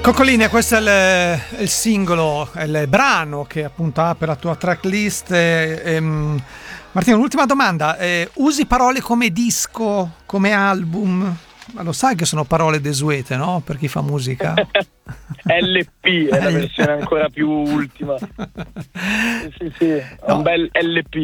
Coccoline, questo è il singolo, è il brano che appunto apre la tua tracklist. Martino, l'ultima domanda. Usi parole come disco, come album? Ma lo sai che sono parole desuete, no? Per chi fa musica. LP è la versione ancora più ultima. Sì, è un bel LP.